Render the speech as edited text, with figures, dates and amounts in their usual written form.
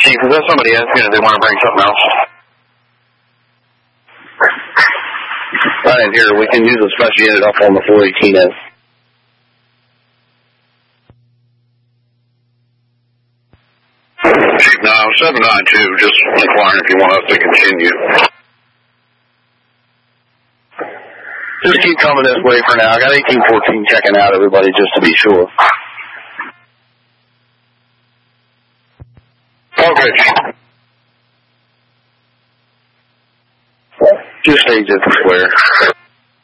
Chief, is that somebody asking if they want to bring something else? Right here, we can use a special unit up on the 418 end. Chief, no, 792, just inquiring if you want us to continue. Just keep coming this way for now. I got 1814 checking out everybody just to be sure. Okay. Just stay just square.